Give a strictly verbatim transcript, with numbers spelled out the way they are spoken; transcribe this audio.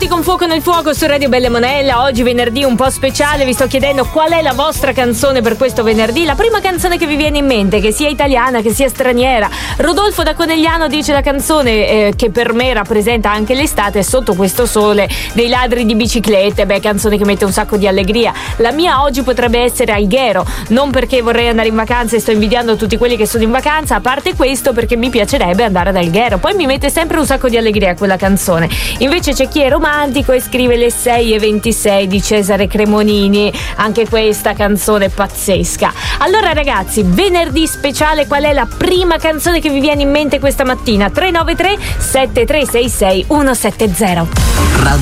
Tutti con Fuoco nel Fuoco su Radio Belle Monella. Oggi venerdì un po' speciale, vi sto chiedendo qual è la vostra canzone per questo venerdì, la prima canzone che vi viene in mente, che sia italiana, che sia straniera. Rodolfo da Conegliano dice la canzone eh, che per me rappresenta anche l'estate, Sotto questo sole dei Ladri di Biciclette. Beh, canzone che mette un sacco di allegria. La mia oggi potrebbe essere Alghero, non perché vorrei andare in vacanza e sto invidiando tutti quelli che sono in vacanza, a parte questo perché mi piacerebbe andare ad Alghero, poi mi mette sempre un sacco di allegria quella canzone. Invece c'è chi è romantico e scrive Le sei e ventisei di Cesare Cremonini, anche questa canzone pazzesca. Allora ragazzi, venerdì speciale, qual è la prima canzone che vi viene in mente questa mattina? tre nove tre sette tre sei sei uno sette zero.